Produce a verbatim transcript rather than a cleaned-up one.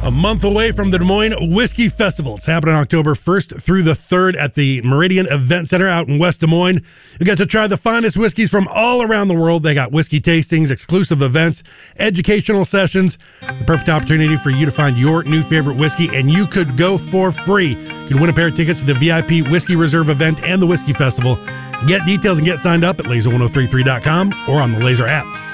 A month away from the Des Moines Whiskey Festival. It's happening October first through the third at the Meridian Event Center out in West Des Moines. You get to try the finest whiskeys from all around the world. They got whiskey tastings, exclusive events, educational sessions. The perfect opportunity for you to find your new favorite whiskey, and you could go for free. You can win a pair of tickets to the V I P Whiskey Reserve event and the Whiskey Festival. Get details and get signed up at laser ten thirty-three dot com or on the Laser app.